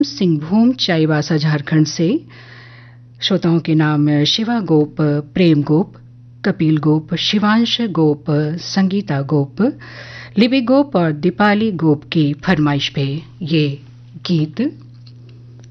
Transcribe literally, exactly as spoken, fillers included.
सिंहभूम चाईबासा झारखंड से। श्रोताओं के नाम शिवा गोप, प्रेम गोप, कपिल गोप, शिवांश गोप, संगीता गोप, लिबी गोप और दीपाली गोप की फरमाइश पे ये गीत।